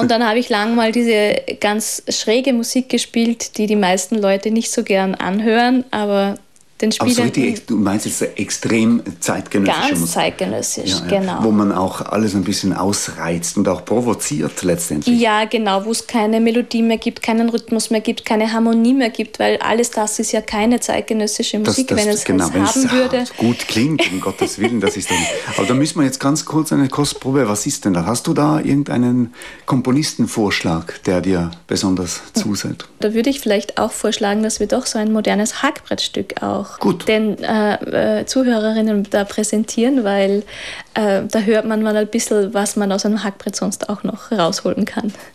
Und dann habe ich lang mal diese ganz schräge Musik gespielt, die die meisten Leute nicht so gern anhören, aber den Spielern... Du meinst jetzt extrem zeitgenössische Musik? Ganz zeitgenössisch, genau. Wo man auch alles ein bisschen ausreizt und auch provoziert letztendlich. Ja, genau, wo es keine Melodie mehr gibt, keinen Rhythmus mehr gibt, keine Harmonie mehr gibt, weil alles das ist ja keine zeitgenössische Musik, wenn es haben würde. Gut klingt, um Gottes Willen, das ist dann... Aber da müssen wir jetzt ganz kurz eine Kostprobe. Was ist denn da? Hast du da irgendeinen Komponistenvorschlag, der dir besonders zusagt? Da würde ich vielleicht auch vorschlagen, dass wir doch so ein modernes Hackbrettstück auch den Zuhörerinnen da präsentieren, weil da hört man mal ein bisschen, was man aus einem Hackbrett sonst auch noch rausholen kann.